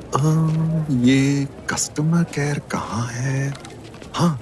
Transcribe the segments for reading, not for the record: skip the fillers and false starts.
ये customer care कहाँ है? हाँ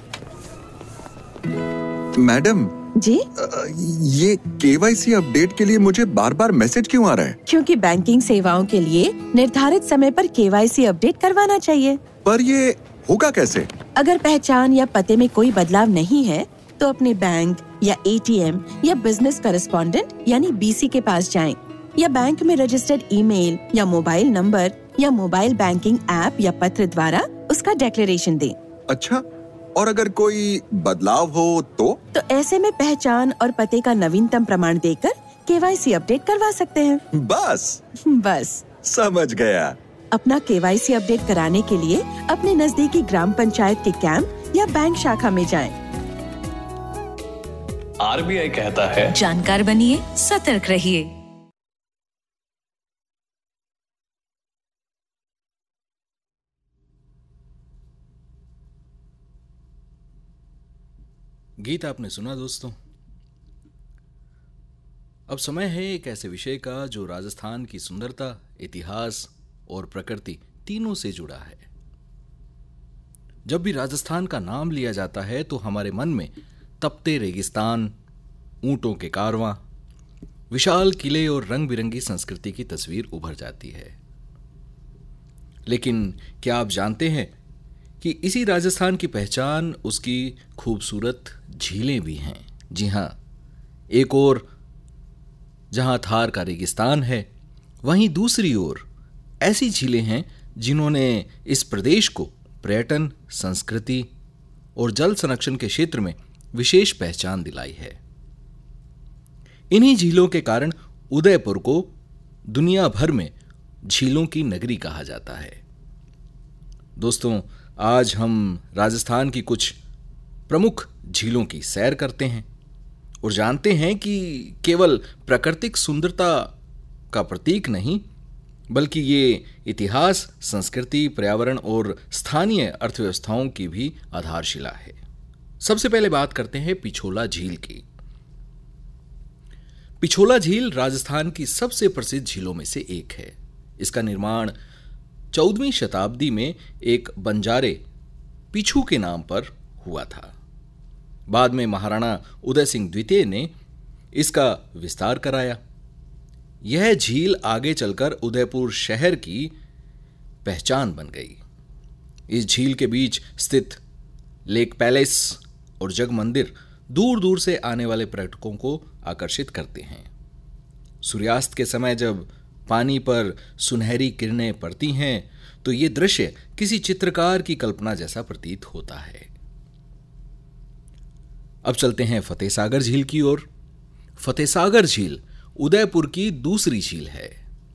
मैडम जी, ये केवाईसी अपडेट के लिए मुझे बार बार मैसेज क्यों आ रहा है? क्योंकि बैंकिंग सेवाओं के लिए निर्धारित समय पर केवाईसी अपडेट करवाना चाहिए। पर ये होगा कैसे? अगर पहचान या पते में कोई बदलाव नहीं है, तो अपने बैंक या एटीएम या बिजनेस करेस्पॉन्डेंट यानी बीसी के पास जाएं, या बैंक में रजिस्टर्ड ईमेल या मोबाइल नंबर या मोबाइल बैंकिंग ऐप या पत्र द्वारा उसका डिक्लेरेशन दें। अच्छा, और अगर कोई बदलाव हो तो ऐसे में पहचान और पते का नवीनतम प्रमाण देकर केवाईसी अपडेट करवा सकते हैं। बस समझ गया। अपना केवाईसी अपडेट कराने के लिए अपने नजदीकी ग्राम पंचायत के कैंप या बैंक शाखा में जाएं। आरबीआई कहता है, जानकार बनिए, सतर्क रहिए। गीत आपने सुना दोस्तों। अब समय है एक ऐसे विषय का जो राजस्थान की सुंदरता, इतिहास और प्रकृति तीनों से जुड़ा है। जब भी राजस्थान का नाम लिया जाता है तो हमारे मन में तपते रेगिस्तान, ऊंटों के कारवां, विशाल किले और रंग बिरंगी संस्कृति की तस्वीर उभर जाती है। लेकिन क्या आप जानते हैं कि इसी राजस्थान की पहचान उसकी खूबसूरत झीलें भी हैं। जी हां, एक ओर जहां थार का रेगिस्तान है, वहीं दूसरी ओर ऐसी झीलें हैं जिन्होंने इस प्रदेश को पर्यटन, संस्कृति और जल संरक्षण के क्षेत्र में विशेष पहचान दिलाई है। इन्हीं झीलों के कारण उदयपुर को दुनिया भर में झीलों की नगरी कहा जाता है। दोस्तों, आज हम राजस्थान की कुछ प्रमुख झीलों की सैर करते हैं और जानते हैं कि केवल प्राकृतिक सुंदरता का प्रतीक नहीं, बल्कि ये इतिहास, संस्कृति, पर्यावरण और स्थानीय अर्थव्यवस्थाओं की भी आधारशिला है। सबसे पहले बात करते हैं पिछोला झील की। पिछोला झील राजस्थान की सबसे प्रसिद्ध झीलों में से एक है। इसका निर्माण 14वीं शताब्दी में एक बंजारे पिछू के नाम पर हुआ था। बाद में महाराणा उदय सिंह द्वितीय ने इसका विस्तार कराया। यह झील आगे चलकर उदयपुर शहर की पहचान बन गई। इस झील के बीच स्थित लेक पैलेस और जग मंदिर दूर दूर से आने वाले पर्यटकों को आकर्षित करते हैं। सूर्यास्त के समय जब पानी पर सुनहरी किरणें पड़ती हैं तो ये दृश्य किसी चित्रकार की कल्पना जैसा प्रतीत होता है। अब चलते हैं फतेहसागर झील की ओर। फतेहसागर झील उदयपुर की दूसरी झील है।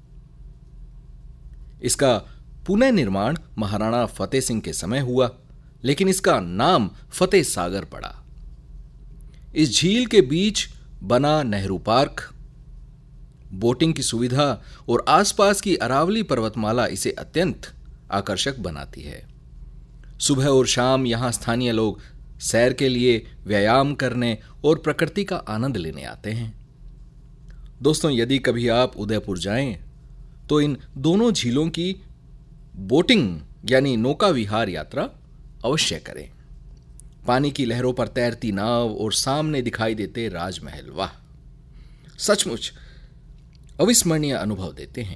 इसका पुनः निर्माण महाराणा फतेह सिंह के समय हुआ, लेकिन इसका नाम फतेह सागर पड़ा। इस झील के बीच बना नेहरू पार्क, बोटिंग की सुविधा और आसपास की अरावली पर्वतमाला इसे अत्यंत आकर्षक बनाती है। सुबह और शाम यहां स्थानीय लोग सैर के लिए, व्यायाम करने और प्रकृति का आनंद लेने आते हैं। दोस्तों, यदि कभी आप उदयपुर जाएं तो इन दोनों झीलों की बोटिंग यानी नौका विहार यात्रा अवश्य करें। पानी की लहरों पर तैरती नाव और सामने दिखाई देते राजमहल, वाह, सचमुच अविस्मरणीय अनुभव देते हैं।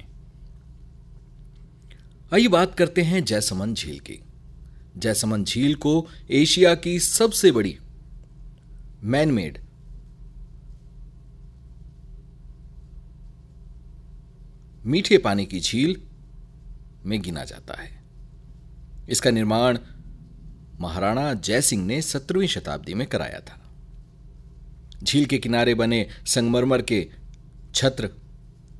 आइए बात करते हैं जैसमंद झील की। जैसमंद झील को एशिया की सबसे बड़ी मैनमेड मीठे पानी की झील में गिना जाता है। इसका निर्माण महाराणा जयसिंह ने 17वीं शताब्दी में कराया था। झील के किनारे बने संगमरमर के छत्र